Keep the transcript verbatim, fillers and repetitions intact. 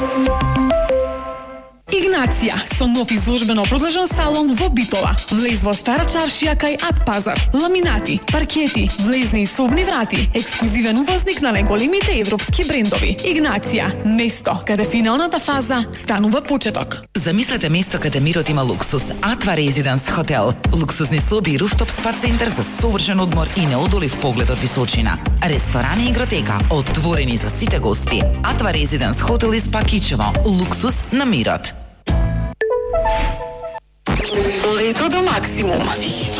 Игнација со нов изложбено продолжен салон во Битола. Влез во Стара чаршија кај Ат пазар. Ламинати, паркети, влезни и собни врати, ексклузивен увозник на најголемите европски брендови. Игнација, место каде финалната фаза станува почеток. Замислете место каде мирот има луксус. Атва Резиденс хотел. Луксусни соби и руфтоп спа центар за совршен одмор и неодолив поглед од височина. Ресторани и игротека отворени за сите гости. Атва Резиденс хотел и спа Кичево. Луксус на мирот. Лето до максимум.